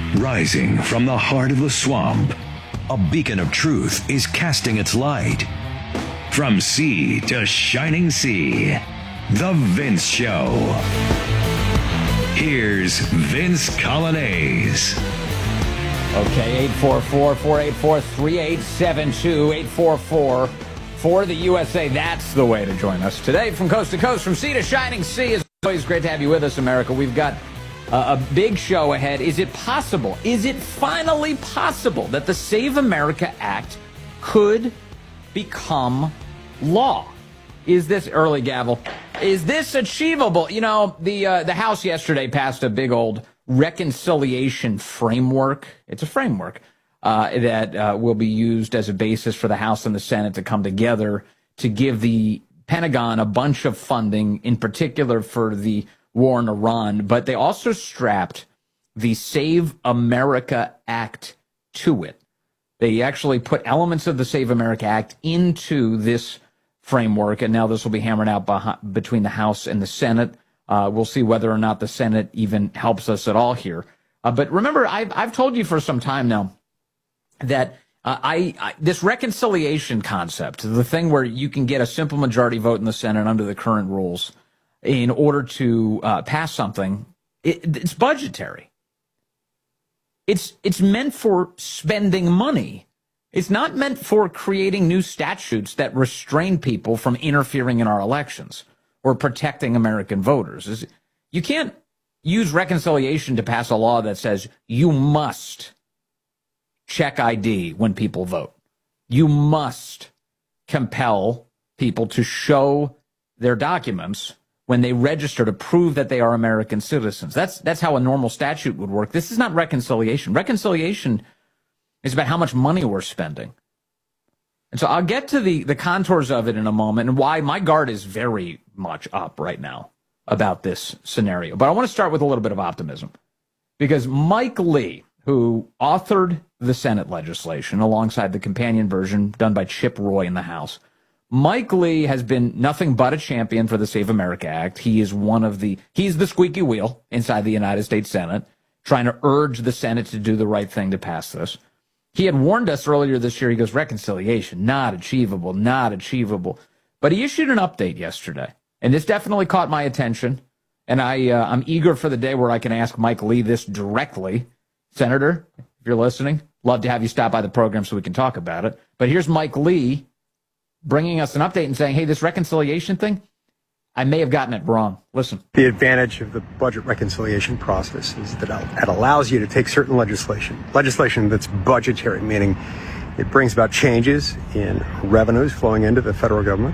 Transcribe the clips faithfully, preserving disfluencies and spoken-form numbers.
Rising from the heart of the swamp, a beacon of truth is casting its light. From sea to shining sea, The Vince Show. Here's Vince Coglianese. Okay, eight four four, four eight four, three eight seven two, eight four four for the U S A. That's the way to join us today from coast to coast, from sea to shining sea. It's always great to have you with us, America. We've got uh, a big show ahead. Is it possible? Is it finally possible that the Save America Act could become law? Is this early gavel? Is this achievable? You know, the uh, the House yesterday passed a big old reconciliation framework. It's a framework uh, that uh, will be used as a basis for the House and the Senate to come together to give the Pentagon a bunch of funding, in particular for the war in Iran. But they also strapped the Save America Act to it. They actually put elements of the Save America Act into this framework, and now this will be hammered out behind, between the House and the Senate. Uh, we'll see whether or not the Senate even helps us at all here. Uh, but remember, I've, I've told you for some time now that uh, I, I this reconciliation concept, the thing where you can get a simple majority vote in the Senate under the current rules in order to uh, pass something, it, it's budgetary. It's it's meant for spending money. It's not meant for creating new statutes that restrain people from interfering in our elections or protecting American voters. You can't use reconciliation to pass a law that says you must check I D when people vote. You must compel people to show their documents when they register to prove that they are American citizens. That's that's how a normal statute would work. This is not reconciliation. Reconciliation is about how much money we're spending. And so I'll get to the, the contours of it in a moment and why my guard is very much up right now about this scenario. But I want to start with a little bit of optimism, because Mike Lee, who authored the Senate legislation alongside the companion version done by Chip Roy in the House, Mike Lee has been nothing but a champion for the Save America Act. He is one of the, he's the squeaky wheel inside the United States Senate, trying to urge the Senate to do the right thing to pass this. He had warned us earlier this year. He goes, reconciliation, not achievable, not achievable. But he issued an update yesterday, and this definitely caught my attention. And I, uh, I'm eager for the day where I can ask Mike Lee this directly. Senator, if you're listening, love to have you stop by the program so we can talk about it. But here's Mike Lee bringing us an update and saying, hey, this reconciliation thing, I may have gotten it wrong. Listen. The advantage of the budget reconciliation process is that it allows you to take certain legislation, legislation that's budgetary, meaning it brings about changes in revenues flowing into the federal government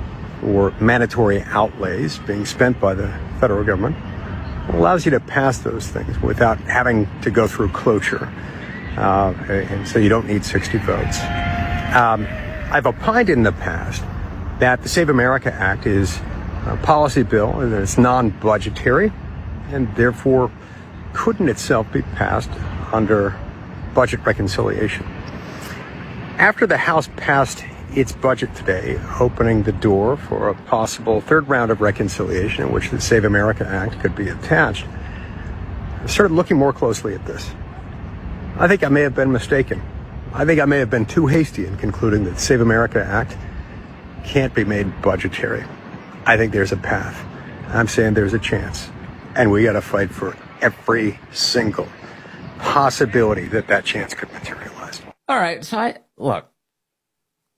or mandatory outlays being spent by the federal government. It allows you to pass those things without having to go through cloture. Uh, and so you don't need sixty votes. Um, I've opined in the past that the Save America Act is a policy bill and it's non-budgetary and therefore couldn't itself be passed under budget reconciliation. After the House passed its budget today, opening the door for a possible third round of reconciliation in which the Save America Act could be attached, I started looking more closely at this. I think I may have been mistaken. I think I may have been too hasty in concluding that the Save America Act can't be made budgetary. I think there's a path. I'm saying there's a chance. And we got to fight for every single possibility that that chance could materialize. All right. So I, look,